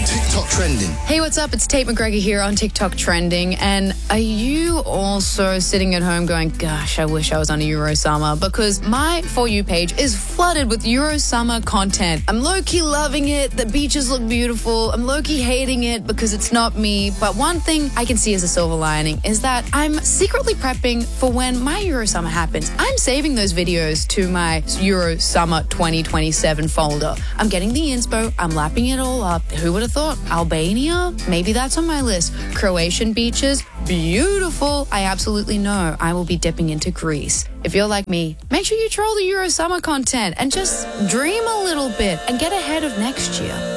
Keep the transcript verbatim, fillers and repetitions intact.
TikTok trending. Hey, what's up? It's Tate McGregor here on TikTok Trending. And are you also sitting at home going, gosh, I wish I was on a Eurosummer? Because my For You page is flooded with Eurosummer content. I'm low-key loving it. The beaches look beautiful. I'm low-key hating it because it's not me. But one thing I can see as a silver lining is that I'm secretly prepping for when my Eurosummer happens. I'm saving those videos to my Eurosummer twenty twenty-seven folder. I'm getting the inspo. I'm lapping it all up. Who would have thought? Albania? Maybe that's on my list. Croatian beaches? Beautiful. I absolutely know I will be dipping into Greece. If you're like me, make sure you troll the Eurosummer content and just dream a little bit and get ahead of next year.